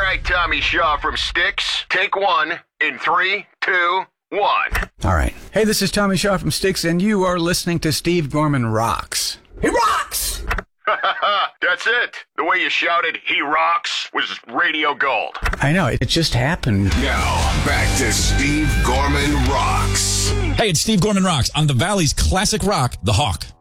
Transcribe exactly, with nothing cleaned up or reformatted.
right, Tommy Shaw from Styx. Take one in three, two, one. All right. Hey, this is Tommy Shaw from Styx, and you are listening to Steve Gorman Rocks. He rocks! That's it. The way you shouted, he rocks, was radio gold. I know. It just happened. Now, back to Steve Gorman Rocks. Hey, it's Steve Gorman Rocks on the Valley's classic rock, The Hawk.